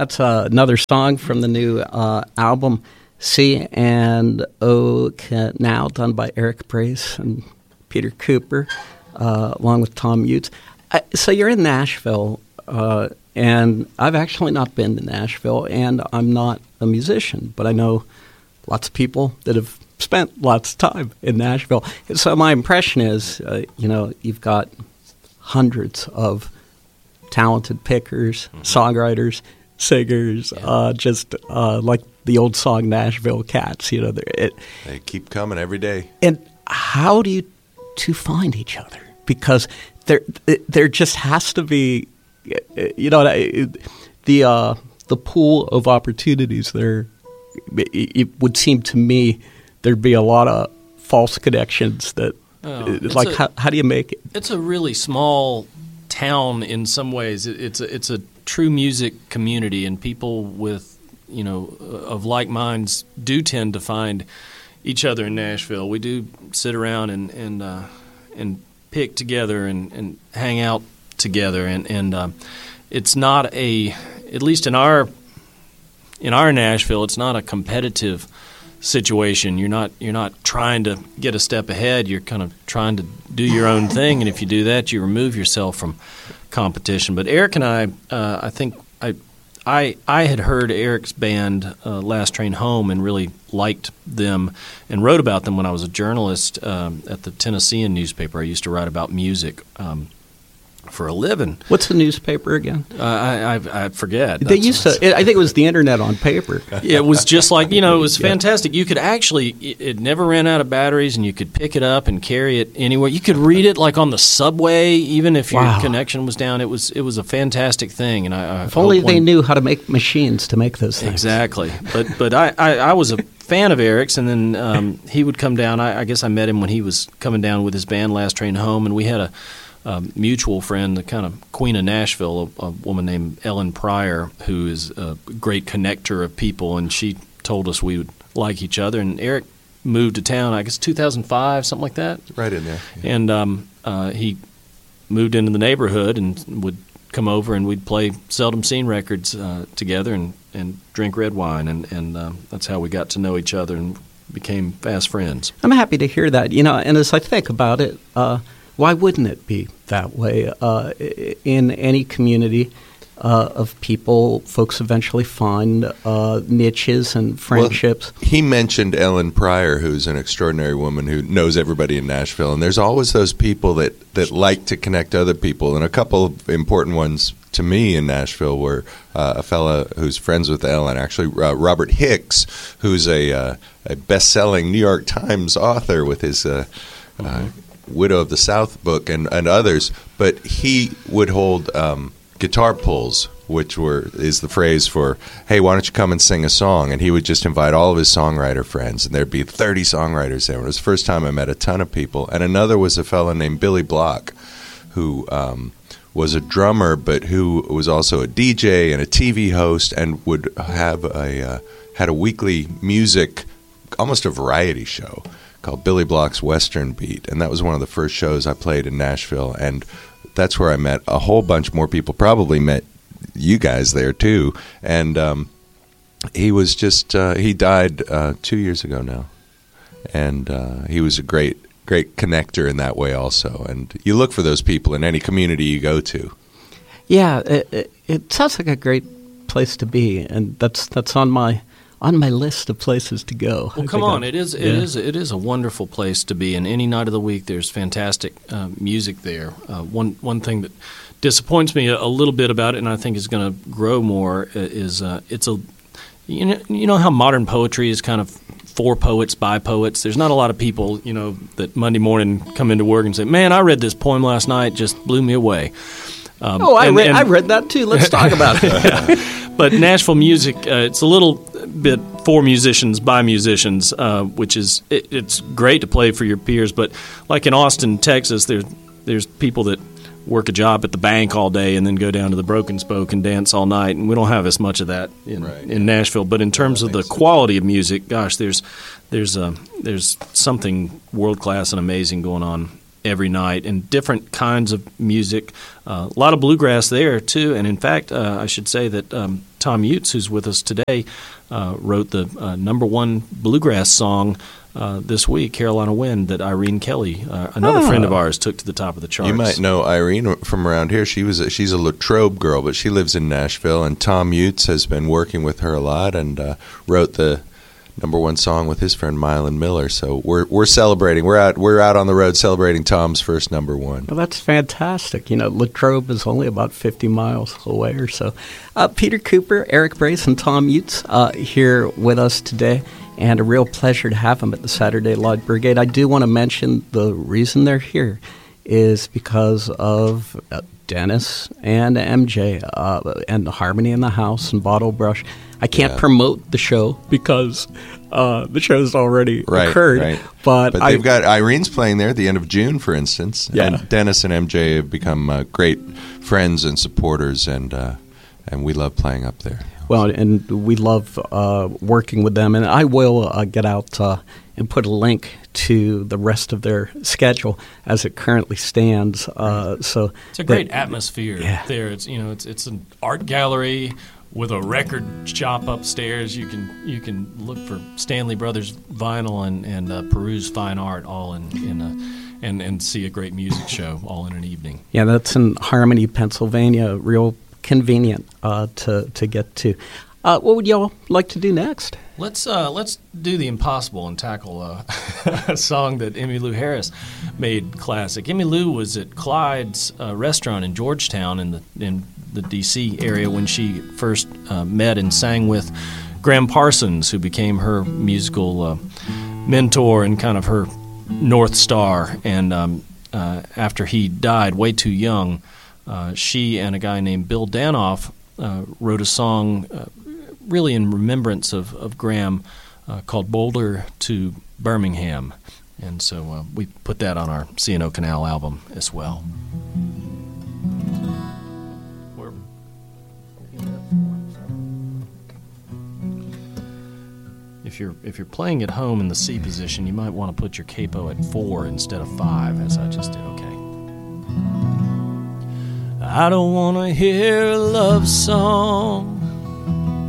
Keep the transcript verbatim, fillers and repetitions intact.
That's uh, another song from the new uh, album, C and O Now, done by Eric Brace and Peter Cooper, uh, along with Tom Utes. I, so you're in Nashville, uh, and I've actually not been to Nashville, and I'm not a musician, but I know lots of people that have spent lots of time in Nashville. So my impression is, uh, you know, you've got hundreds of talented pickers, mm-hmm. songwriters, singers, yeah. uh, just uh, like the old song Nashville Cats. You know, it, they keep coming every day. And how do you two find each other? Because there, there just has to be, you know, the uh, the pool of opportunities there. It would seem to me there'd be a lot of false connections that, oh, like, a, how, how do you make it? It's a really small town in some ways. It, it's a, it's a true music community, and people with, you know, of like minds do tend to find each other in Nashville. We do sit around and and uh, and pick together and, and hang out together, and and uh, it's not a, at least in our in our Nashville, it's not a competitive situation. You're not you're not trying to get a step ahead. You're kind of trying to do your own thing, and if you do that, you remove yourself from competition. But Eric and I, uh, I think I, I I had heard Eric's band, uh, Last Train Home, and really liked them and wrote about them when I was a journalist um, at the Tennessean newspaper. I used to write about music um, for a living. What's the newspaper again? Uh, I, I I forget. They That's used to. I think it was the internet on paper. Yeah, it was just like, you know, it was fantastic. You could actually, it, it never ran out of batteries, and you could pick it up and carry it anywhere. You could read it like on the subway, even if your wow. connection was down. It was it was a fantastic thing. And I, I if only they one, knew how to make machines to make those things. Exactly. But but I, I, I was a fan of Eric's, and then um, he would come down. I, I guess I met him when he was coming down with his band Last Train Home, and we had a Um, mutual friend, the kind of queen of Nashville, a, a woman named Ellen Pryor, who is a great connector of people, and she told us we would like each other. And Eric moved to town, I guess two thousand five, something like that. Right in there. Yeah. And um, uh, he moved into the neighborhood and would come over, and we'd play Seldom Seen records uh, together and, and drink red wine, and, and um, that's how we got to know each other and became fast friends. I'm happy to hear that. You know, and as I think about it, uh, why wouldn't it be that way? Uh, in any community uh, of people, folks eventually find uh, niches and friendships. Well, he mentioned Ellen Pryor, who's an extraordinary woman who knows everybody in Nashville. And there's always those people that, that like to connect other people. And a couple of important ones to me in Nashville were uh, a fella who's friends with Ellen, actually, uh, Robert Hicks, who's a, uh, a best-selling New York Times author with his uh, mm-hmm. uh, Widow of the South book and, and others, but he would hold um, guitar pulls, which were is the phrase for, hey, why don't you come and sing a song? And he would just invite all of his songwriter friends, and there'd be thirty songwriters there. It was the first time I met a ton of people. And another was a fellow named Billy Block, who um, was a drummer, but who was also a D J and a T V host, and would have a uh, had a weekly music, almost a variety show, called Billy Block's Western Beat, and that was one of the first shows I played in Nashville, and that's where I met a whole bunch more people, probably met you guys there too, and um, he was just, uh, he died uh, two years ago now, and uh, he was a great, great connector in that way also, and you look for those people in any community you go to. Yeah, it, it sounds like a great place to be, and that's that's on my on my list of places to go. Well, come on, I'm, it is it yeah. is it is a wonderful place to be, and any night of the week there's fantastic uh, music there. Uh, one one thing that disappoints me a, a little bit about it, and I think is going to grow more, is uh, it's a you know you know how modern poetry is kind of for poets by poets. There's not a lot of people, you know, that Monday morning come into work and say, "Man, I read this poem last night, just blew me away." Um, oh, I and, read and, I read that too. Let's talk about it. Yeah. But Nashville music, uh, it's a little bit for musicians by musicians, uh, which is it, it's great to play for your peers. But like in Austin, Texas, there's there's people that work a job at the bank all day and then go down to the Broken Spoke and dance all night, and we don't have as much of that in, right. in Nashville. But in terms of the quality of music, gosh, there's there's uh, there's something world class and amazing going on every night, and different kinds of music. Uh, a lot of bluegrass there too, and in fact, uh, I should say that um, Tom Utes, who's with us today, uh, wrote the uh, number one bluegrass song uh, this week, Carolina Wind, that Irene Kelly, uh, another Oh. friend of ours, took to the top of the charts. You might know Irene from around here. She was a, she's a Latrobe girl, but she lives in Nashville. And Tom Utes has been working with her a lot and uh, wrote the number one song with his friend Mylan Miller. So we're we're celebrating. We're out we're out on the road celebrating Tom's first number one. Well, that's fantastic. You know, Latrobe is only about fifty miles away or so. Uh, Peter Cooper, Eric Brace, and Tom Utes uh, here with us today, and a real pleasure to have them at the Saturday Light Brigade. I do want to mention the reason they're here is because of uh, Dennis and M J uh, and Harmony in the House and Bottle Brush. I can't Yeah. promote the show because uh, the show's already Right, occurred. right. But, But I, they've got Irene's playing there at the end of June, for instance. Yeah. And Dennis and M J have become uh, great friends and supporters, and uh, and we love playing up there. Well, and we love uh, working with them, and I will uh, get out uh, and put a link to the rest of their schedule as it currently stands. Uh, so It's a great that- atmosphere Yeah. there. It's you know it's it's an art gallery with a record shop upstairs. You can you can look for Stanley Brothers vinyl and and uh, peruse fine art all in in a and and see a great music show all in an evening. Yeah, that's in Harmony, Pennsylvania. Real convenient uh, to to get to. Uh, what would y'all like to do next? Let's uh, let's do the impossible and tackle uh, a song that Emmylou Harris made classic. Emmylou was at Clyde's uh, restaurant in Georgetown in the in the D C area when she first uh, met and sang with Graham Parsons, who became her musical uh, mentor and kind of her North Star. And um, uh, after he died way too young, uh, she and a guy named Bill Danoff uh, wrote a song uh, really in remembrance of, of Graham uh, called Boulder to Birmingham. And so uh, we put that on our C and O Canal album as well. We're- If you're if you're playing at home in the C position, you might want to put your capo at four instead of five, as I just did. Okay. I don't want to hear a love song